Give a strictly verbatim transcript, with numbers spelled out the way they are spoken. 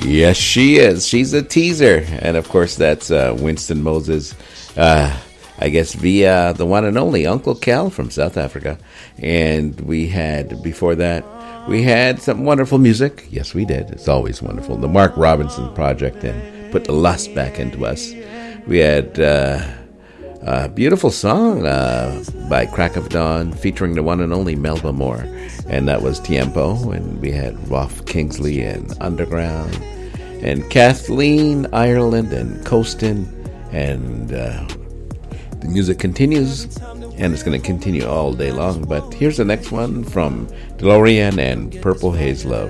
Yes, she is. She's a teaser. And of course, that's uh, Winston Moses, uh, I guess, via the one and only Uncle Kel from South Africa. And we had, before that, we had some wonderful music. Yes, we did. It's always wonderful. The Mark Robinson Project and Put the Lust Back into Us. We had uh, a beautiful song uh, by Crack of Dawn featuring the one and only Melba Moore. And that was Tiempo. And we had Rolf Kingsley and Underground. And Kathleen Ireland and Coastin. And uh, the music continues. And it's going to continue all day long. But here's the next one from DeLorean and Purple Haze Love.